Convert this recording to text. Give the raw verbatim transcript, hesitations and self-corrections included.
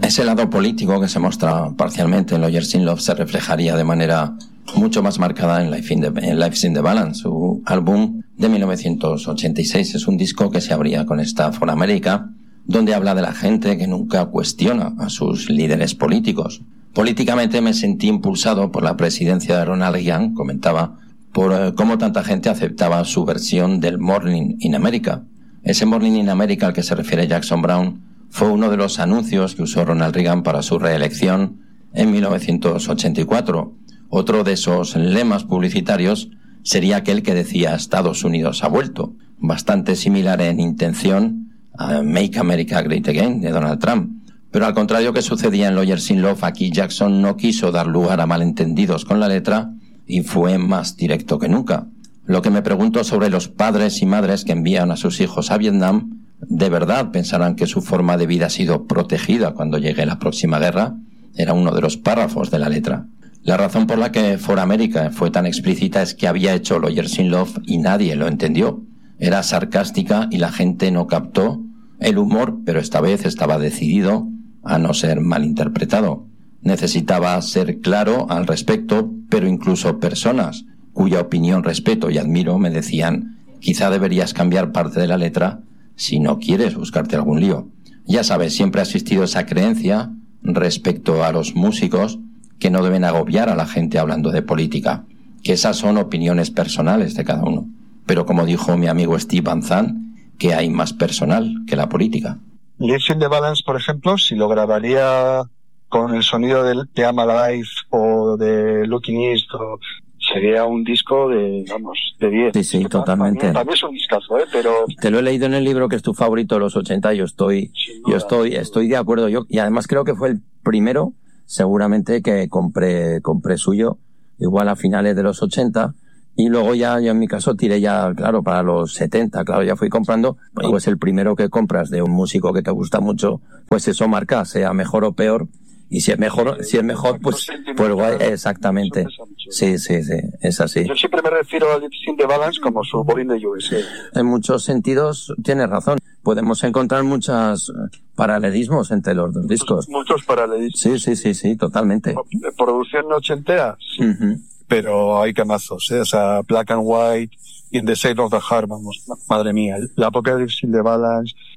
Ese lado político que se muestra parcialmente en Lawyers in Love se reflejaría de manera mucho más marcada en Life in the, en Life's in the Balance, su álbum de mil novecientos ochenta y seis. Es un disco que se abría con esta For America, donde habla de la gente que nunca cuestiona a sus líderes políticos. Políticamente me sentí impulsado por la presidencia de Ronald Reagan, comentaba, por eh, cómo tanta gente aceptaba su versión del Morning in America. Ese Morning in America al que se refiere Jackson Browne fue uno de los anuncios que usó Ronald Reagan para su reelección en mil novecientos ochenta y cuatro. Otro de esos lemas publicitarios sería aquel que decía Estados Unidos ha vuelto, bastante similar en intención a Make America Great Again de Donald Trump. Pero al contrario que sucedía en Lawyers in Love, aquí Jackson no quiso dar lugar a malentendidos con la letra y fue más directo que nunca. Lo que me pregunto sobre los padres y madres que envían a sus hijos a Vietnam, ¿de verdad pensarán que su forma de vida ha sido protegida cuando llegue la próxima guerra? Era uno de los párrafos de la letra. La razón por la que For America fue tan explícita es que había hecho Lawyers in Love y nadie lo entendió. Era sarcástica y la gente no captó el humor, pero esta vez estaba decidido a no ser malinterpretado. Necesitaba ser claro al respecto, pero incluso personas cuya opinión respeto y admiro me decían, quizá deberías cambiar parte de la letra si no quieres buscarte algún lío. Ya sabes, siempre ha existido esa creencia respecto a los músicos que no deben agobiar a la gente hablando de política, que esas son opiniones personales de cada uno. Pero como dijo mi amigo Steve Van Zandt, que hay más personal que la política. Lives in the Balance, por ejemplo, si lo grabaría con el sonido de, de I'm Alive o de Looking East, o, sería un disco de, vamos, de diez. Sí, sí, totalmente. También, también es un discazo, ¿eh? Pero... Te lo he leído en el libro que es tu favorito de los ochenta, yo estoy, yo estoy, estoy de acuerdo. Yo, y además creo que fue el primero, seguramente, que compré, compré suyo, igual a finales de los ochenta. Y luego ya, yo en mi caso tiré ya, claro, para los setenta, claro, ya fui comprando, pues el primero que compras de un músico que te gusta mucho, pues eso marca, sea mejor o peor, y si es mejor, si es mejor, pues, pues guay, exactamente. Sí, sí, sí, es así. Yo siempre me refiero a Lives in the Balance como su Born in the U S A. En muchos sentidos tienes razón. Podemos encontrar muchos paralelismos entre los dos discos. Muchos paralelismos. Sí, sí, sí, sí, totalmente. Producción ochentera, sí. Uh-huh. Pero hay camazos, ¿eh? O sea, Black and White, In the Shade of the Heart, vamos, madre mía, la época de Lives in the Balance,